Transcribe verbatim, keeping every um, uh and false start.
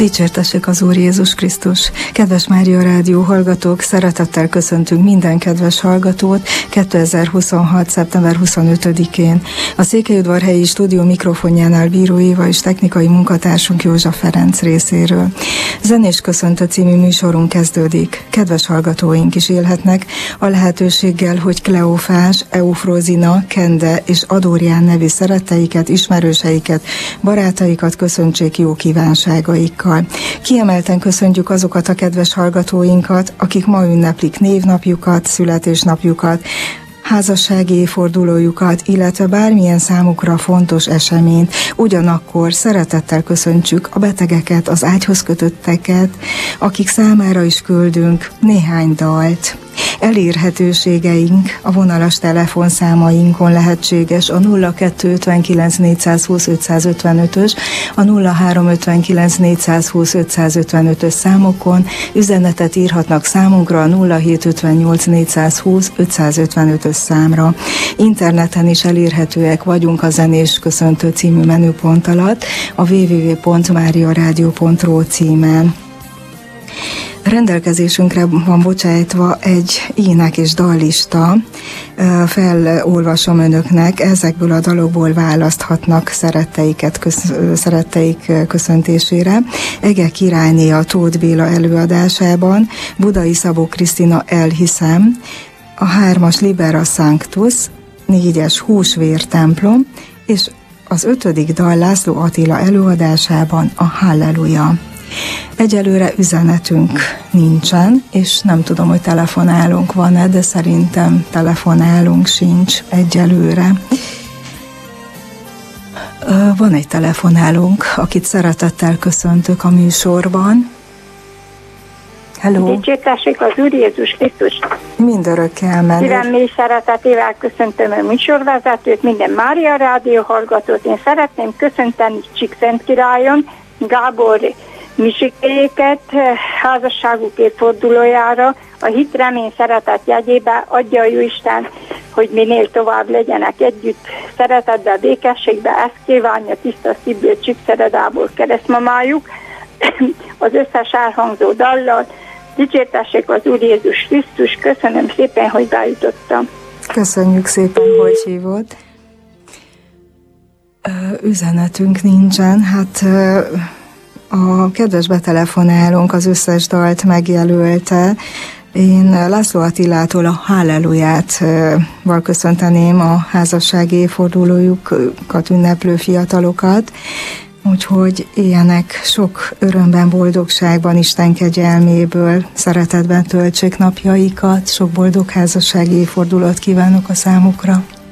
Dicsértessék az Úr Jézus Krisztus! Kedves Mária Rádió hallgatók, szeretettel köszöntünk minden kedves hallgatót kétezer-huszonhat. szeptember huszonötödikén. A Székelyudvarhelyi stúdió mikrofonjánál Bíró Éva és technikai munkatársunk József Ferenc részéről. Zenés köszöntő című műsorunk kezdődik. Kedves hallgatóink is élhetnek a lehetőséggel, hogy Kleofás, Eufrózina, Kende és Adórián nevű szeretteiket, ismerőseiket, barátaikat köszöntsék jó kívánságaikkal. Kiemelten köszöntjük azokat a kedves hallgatóinkat, akik ma ünneplik névnapjukat, születésnapjukat, házassági évfordulójukat, illetve bármilyen számukra fontos eseményt. Ugyanakkor szeretettel köszöntjük a betegeket, az ágyhoz kötötteket, akik számára is küldünk néhány dalt. Elérhetőségeink a vonalas telefonszámainkon lehetséges a nulla kettő ötvenkilenc négyszázhúsz ötszázötvenötös, a nulla három ötvenkilenc négyszázhúsz ötszázötvenötös számokon, üzenetet írhatnak számunkra a nulla hét ötvennyolc négyszázhúsz ötszázötvenötös számra. Interneten is elérhetőek vagyunk a Zenés köszöntő című menüpont alatt, a double-u double-u double-u pont mariaradio pont ro címen. Rendelkezésünkre van bocsájtva egy ének és dallista, felolvasom önöknek, ezekből a dalokból választhatnak szeretteiket, kösz, szeretteik köszöntésére. Ege királyné a Tóth Béla előadásában, Budai Szabó Krisztina Elhiszem, a hármas Libera Sanctus, négyes Húsvér templom, és az ötödik dal László Attila előadásában a Halleluja. Egyelőre üzenetünk nincsen, és nem tudom, hogy telefonálunk van-e, de szerintem telefonálunk sincs egyelőre. Van egy telefonálunk, akit szeretettel köszöntök a műsorban. Hello! Dicsértessék az Úr Jézus Krisztus! Mindörökkel menő. Szívem mély szeretetével köszöntöm a műsorvezetőt, minden Mária Rádió hallgatót. Én szeretném köszönteni Csíkszent királyon, Gábor Misikéjéket házasságuk évfordulójára, a hit, remény, szeretet jegyébe adja a Jóisten, hogy minél tovább legyenek együtt, szeretetben, békességben, ezt kívánja tiszta szívből Csíkszeredából keresztmamájuk, az összes elhangzó dallal. Dicsértessék az Úr Jézus Krisztus, köszönöm szépen, hogy bejutottam. Köszönjük szépen, hogy hívott. Üzenetünk nincsen, hát... A kedves betelefonálónk az összes dalt megjelölte. Én László Attilától a Halleluját-val köszönteném a házassági évfordulójukat ünneplő fiatalokat. Úgyhogy éljenek sok örömben, boldogságban, Isten kegyelméből, szeretetben töltsék napjaikat. Sok boldog házassági évfordulót kívánok a számukra.